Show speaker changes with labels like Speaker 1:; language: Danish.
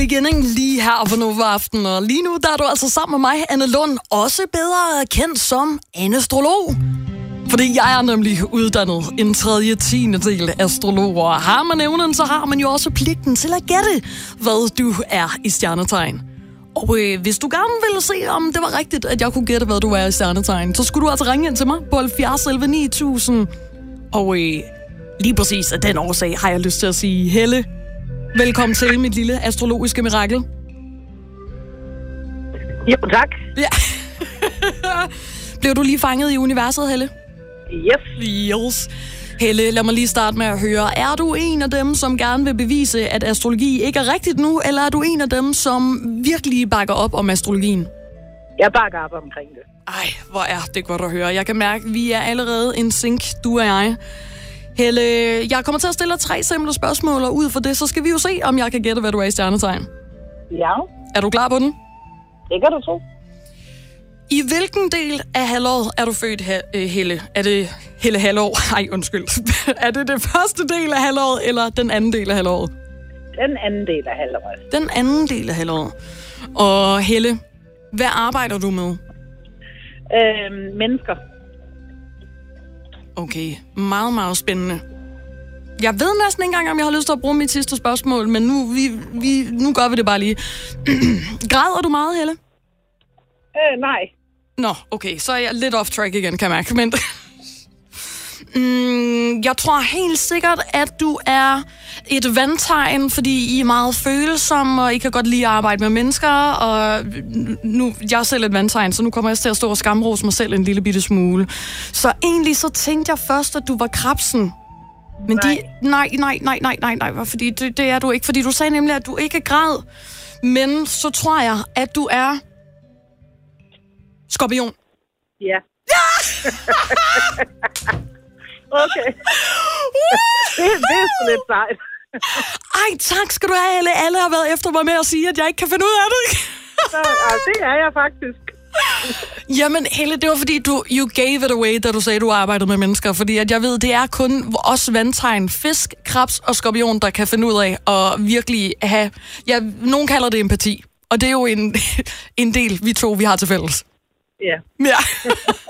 Speaker 1: Beginning lige her på Nova Aften, og lige nu der er du altså sammen med mig, Anne Lund, også bedre kendt som astrolog. Fordi jeg er nemlig uddannet en 3/10 astrolog, og har man evnen, så har man jo også pligten til at gætte, hvad du er i stjernetegn. Og hvis du gerne ville se, om det var rigtigt, at jeg kunne gætte, hvad du er i stjernetegn, så skulle du altså ringe ind til mig på 70 11 9000. Og lige præcis af den årsag har jeg lyst til at sige, Helle, velkommen til mit lille astrologiske mirakel.
Speaker 2: Jo, tak.
Speaker 1: Ja. Blev du lige fanget i universet, Helle?
Speaker 2: Yes.
Speaker 1: Helle, lad mig lige starte med at høre. Er du en af dem, som gerne vil bevise, at astrologi ikke er rigtigt nu, eller er du en af dem, som virkelig bakker op om astrologien?
Speaker 2: Jeg bakker op omkring det.
Speaker 1: Ej, hvor er det godt at høre. Jeg kan mærke, at vi er allerede en sync, du og jeg. Helle, jeg kommer til at stille dig 3 simple spørgsmål, og ud for det, så skal vi jo se, om jeg kan gætte, hvad du er i stjernetegn.
Speaker 2: Ja.
Speaker 1: Er du klar på den?
Speaker 2: Det kan du tro.
Speaker 1: I hvilken del af halvåret er du født, Helle? Er det hele halvår? Ej, undskyld. Er det det første del af halvåret, eller den anden del af halvåret?
Speaker 2: Den anden del af halvåret.
Speaker 1: Den anden del af halvåret. Og Helle, hvad arbejder du med?
Speaker 2: Mennesker.
Speaker 1: Okay, meget, meget spændende. Jeg ved næsten ikke engang, om jeg har lyst til at bruge mit sidste spørgsmål, men nu gør vi det bare lige. Græder du meget, Helle?
Speaker 2: Nej.
Speaker 1: Nå, okay, så er jeg lidt off track igen, kan jeg mærke. Men jeg tror helt sikkert, at du er et vandtegn, fordi I er meget følsomme, og I kan godt lide at arbejde med mennesker, og nu, jeg er selv et vandtegn, så nu kommer jeg til at stå og skamrose mig selv en lille bitte smule. Så egentlig så tænkte jeg først, at du var krebsen. Men nej, fordi det er du ikke, fordi du sagde nemlig, at du ikke græd. Men så tror jeg, at du er skorpion.
Speaker 2: Ja. Okay. Det er sgu lidt sejt.
Speaker 1: Ej, tak skal du have, Helle. Alle har været efter mig med at sige, at jeg ikke kan finde ud af det.
Speaker 2: Det er jeg faktisk.
Speaker 1: Jamen, Helle, det var fordi, you gave it away, da du sagde, du arbejdede med mennesker. Fordi at jeg ved, det er kun os vandtegn, fisk, krebs og skorpion, der kan finde ud af at virkelig have... Ja, nogen kalder det empati. Og det er jo en del, vi har til fælles.
Speaker 2: Ja.
Speaker 1: Ja.